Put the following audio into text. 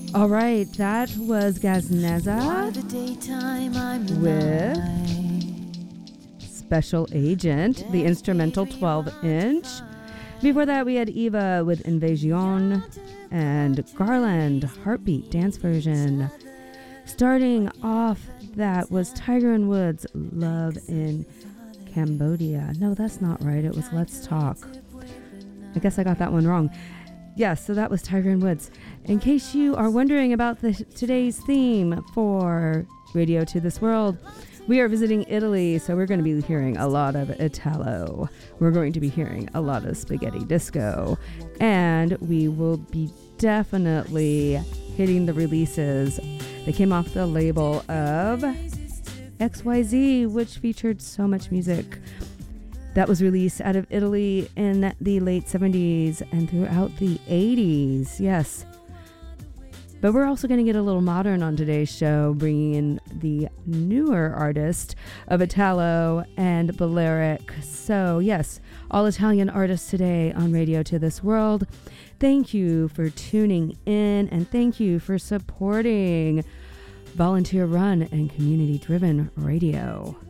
All right, that was Gazneza with Special Agent, the instrumental 12-inch. Before that, we had Eva with Invasion and Garland, Heartbeat dance version. Starting off, that was Tiger and Woods, Love in Cambodia. No, that's not right. It was Let's Talk. I guess I got that one wrong. Yes, so that was Tiger and Woods. In case you are wondering about today's theme for Radio to This World, we are visiting Italy, so we're going to be hearing a lot of Italo. We're going to be hearing a lot of spaghetti disco. And we will be definitely hitting the releases that came off the label of XYZ, which featured so much music that was released out of Italy in the late 70s and throughout the 80s. Yes. But we're also going to get a little modern on today's show, bringing in the newer artist of Italo and Balearic. So, yes, all Italian artists today on Radio to This World. Thank you for tuning in, and thank you for supporting volunteer-run and community-driven radio.